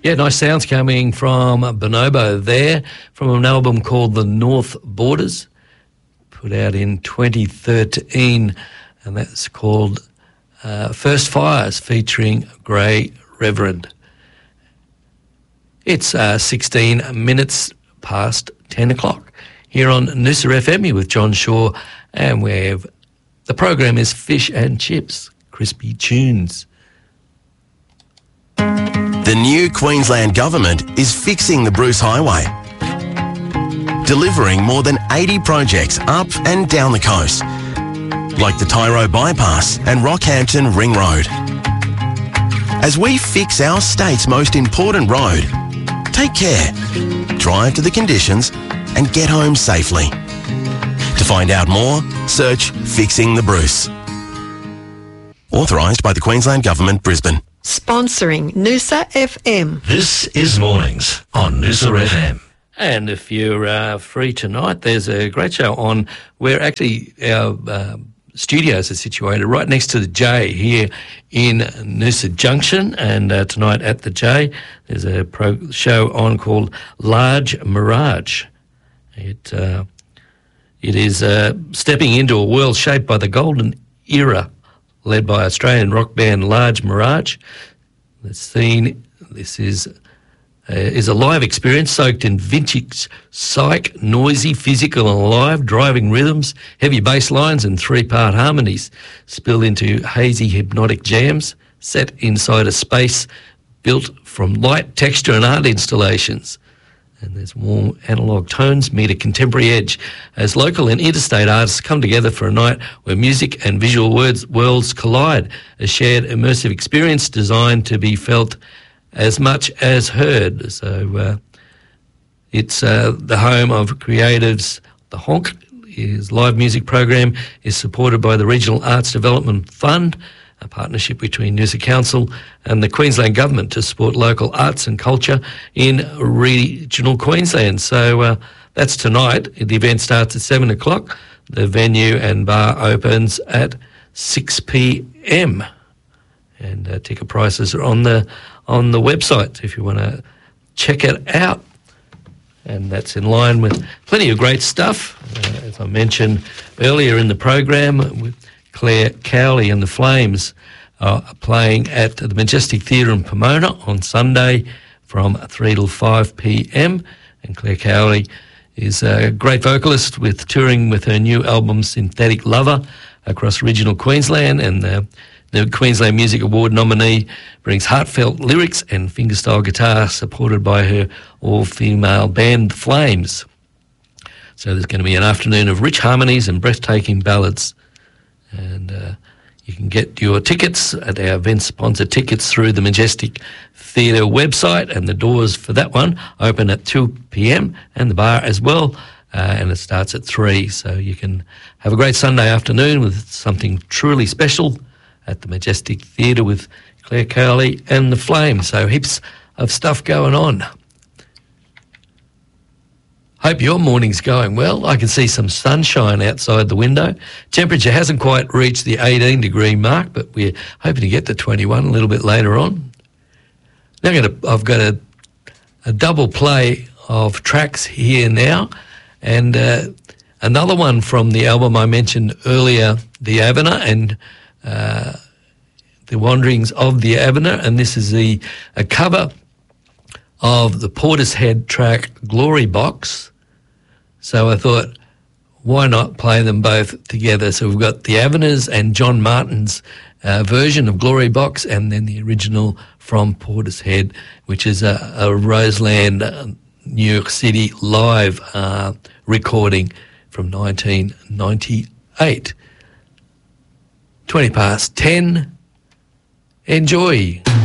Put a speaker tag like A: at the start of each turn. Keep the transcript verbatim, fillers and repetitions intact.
A: Yeah, nice sounds coming from Bonobo there, from an album called The North Borders, put out in twenty thirteen, and that's called uh, First Fires, featuring Grey Reverend. It's uh, sixteen minutes past ten o'clock here on Noosa F M with John Shaw, and we have, the program is Fish and Chips, crispy tunes.
B: The new Queensland Government is fixing the Bruce Highway, delivering more than eighty projects up and down the coast, like the Tyro Bypass and Rockhampton Ring Road. As we fix our state's most important road, take care, drive to the conditions and get home safely. To find out more, search Fixing the Bruce. Authorised by the Queensland Government, Brisbane.
C: Sponsoring Noosa F M.
D: This is Mornings on Noosa F M.
A: And if you're uh, free tonight, there's a great show on where actually our uh, studios are situated right next to the J here in Noosa Junction. And uh, tonight at the J, there's a pro show on called Large Mirage. It uh, it is uh, stepping into a world shaped by the golden era, led by Australian rock band Large Mirage. The scene, this is uh, is a live experience soaked in vintage psych, noisy, physical and alive, driving rhythms, heavy bass lines and three-part harmonies spill into hazy hypnotic jams set inside a space built from light, texture and art installations. And there's warm analogue tones meet a contemporary edge as local and interstate artists come together for a night where music and visual words, worlds collide, a shared immersive experience designed to be felt as much as heard. So uh, it's uh, the home of creatives. The Honk, his live music program, is supported by the Regional Arts Development Fund, a partnership between Noosa Council and the Queensland Government to support local arts and culture in regional Queensland. So uh, that's tonight. The event starts at seven o'clock. The venue and bar opens at six p.m. And uh, ticket prices are on the on the website if you want to check it out. And that's in line with plenty of great stuff. Uh, as I mentioned earlier in the program, with Claire Cowley and the Flames are playing at the Majestic Theatre in Pomona on Sunday from three till five p.m. And Claire Cowley is a great vocalist with touring with her new album Synthetic Lover across regional Queensland, and the, the Queensland Music Award nominee brings heartfelt lyrics and fingerstyle guitar supported by her all-female band The Flames. So there's going to be an afternoon of rich harmonies and breathtaking ballads. And uh, you can get your tickets at our event sponsor tickets through the Majestic Theatre website, and the doors for that one open at two p.m. and the bar as well, uh, and it starts at three. So you can have a great Sunday afternoon with something truly special at the Majestic Theatre with Claire Cowley and the Flames. So heaps of stuff going on. Hope your morning's going well. I can see some sunshine outside the window. Temperature hasn't quite reached the eighteen degree mark, but we're hoping to get to twenty-one a little bit later on. Now I'm gonna, I've got a, a double play of tracks here now, and uh, another one from the album I mentioned earlier, The Avener, and uh, The Wanderings of the Avener, and this is the a cover of the Portishead track Glory Box. So I thought, why not play them both together? So we've got the Aveners and John Martin's uh, version of Glory Box, and then the original from Portishead, which is a, a Roseland, uh, New York City live uh, recording from nineteen ninety-eight. twenty past ten. Enjoy.